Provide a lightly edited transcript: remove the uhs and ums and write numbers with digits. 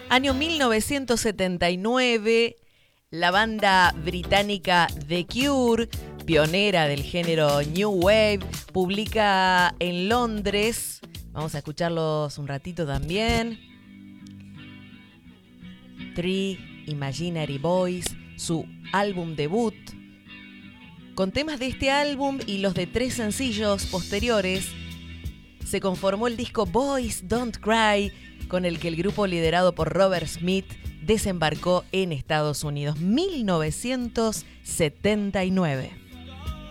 Año 1979, la banda británica The Cure, pionera del género New Wave, publica en Londres, vamos a escucharlos un ratito también, Three Imaginary Boys, su álbum debut. Con temas de este álbum y los de 3 sencillos posteriores, se conformó el disco Boys Don't Cry, con el que el grupo liderado por Robert Smith desembarcó en Estados Unidos, 1979.